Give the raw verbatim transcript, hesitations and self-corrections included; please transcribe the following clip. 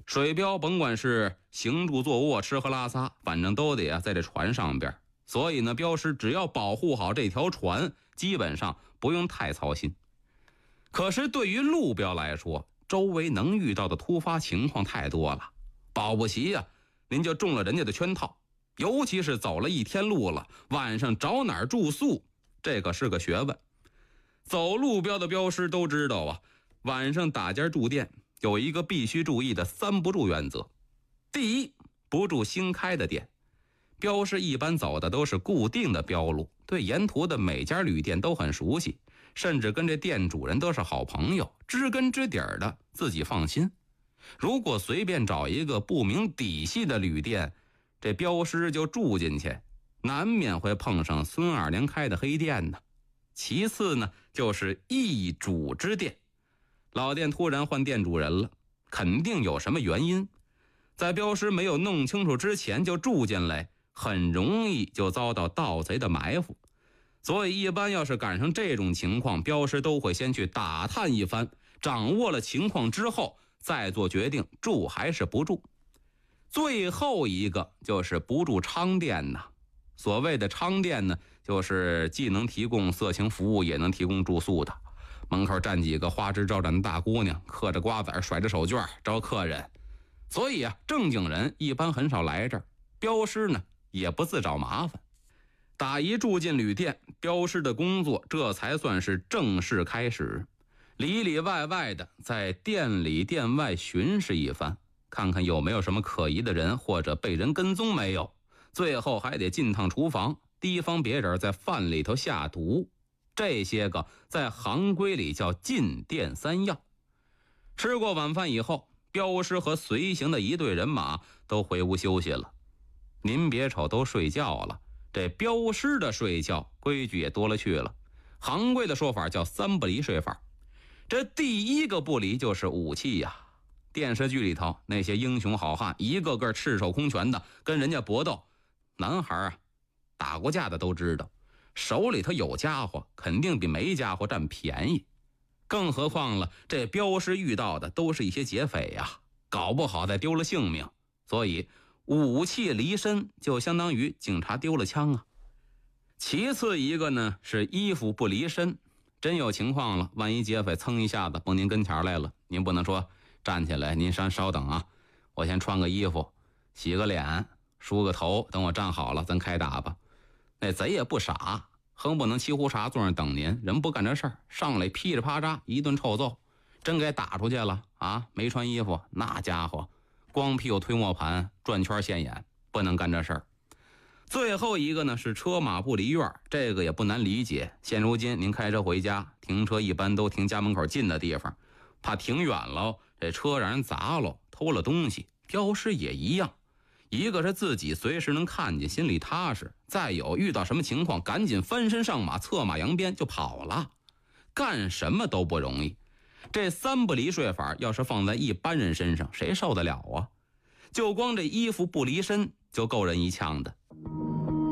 水标甭管是行住坐卧吃喝拉撒，反正都得啊在这船上边，所以呢标识只要保护好这条船，基本上不用太操心。可是对于路标来说，周围能遇到的突发情况太多了，保不齐呀、啊、您就中了人家的圈套。尤其是走了一天路了，晚上找哪儿住宿，这可是个学问。走路标的标识都知道啊，晚上打尖住店有一个必须注意的三不住原则。第一，不住新开的店。标识一般走的都是固定的标路，对沿途的每家旅店都很熟悉，甚至跟这店主人都是好朋友，知根知底儿的，自己放心。如果随便找一个不明底细的旅店，这标识就住进去，难免会碰上孙二娘开的黑店呢。其次呢，就是易主之店。老店突然换店主人了，肯定有什么原因，在标识没有弄清楚之前就住进来，很容易就遭到盗贼的埋伏。所以一般要是赶上这种情况，标识都会先去打探一番，掌握了情况之后再做决定，住还是不住。最后一个就是不住娼店呐。所谓的娼店呢，就是既能提供色情服务，也能提供住宿的。门口站几个花枝招展的大姑娘，嗑着瓜子甩着手绢招客人。所以啊，正经人一般很少来这儿，标识呢也不自找麻烦。打一住进旅店，标识的工作这才算是正式开始，里里外外的在店里店外巡视一番，看看有没有什么可疑的人或者被人跟踪没有。最后还得进趟厨房，提防别人在饭里头下毒。这些个在行规里叫进店三要。吃过晚饭以后，标识和随行的一队人马都回屋休息了。您别瞅都睡觉了，这标识的睡觉规矩也多了去了。行规的说法叫三不离睡法。这第一个不离就是武器呀、啊。电视剧里头那些英雄好汉一个个赤手空拳的跟人家搏斗，男孩啊打过架的都知道，手里头有家伙肯定比没家伙占便宜。更何况了，这标识遇到的都是一些劫匪呀，搞不好再丢了性命。所以武器离身就相当于警察丢了枪啊。其次一个呢是衣服不离身，真有情况了，万一劫匪蹭一下子蹦您跟前来了，您不能说站起来，您稍稍等啊，我先穿个衣服，洗个脸，梳个头，等我站好了咱开打吧。那贼也不傻，横不能沏壶茶坐那等您，人不干这事儿，上来噼里啪嚓一顿臭揍，真给打出去了啊！没穿衣服，那家伙光屁股推磨盘，转圈现眼，不能干这事儿。最后一个呢是车马不离院，这个也不难理解。现如今您开车回家，停车一般都停家门口近的地方，怕停远了这车让人砸了，偷了东西。标识也一样，一个是自己随时能看见，心里踏实；再有遇到什么情况，赶紧翻身上马，策马扬鞭就跑了。干什么都不容易。这三不离睡法要是放在一般人身上，谁受得了啊？就光这衣服不离身就够人一呛的。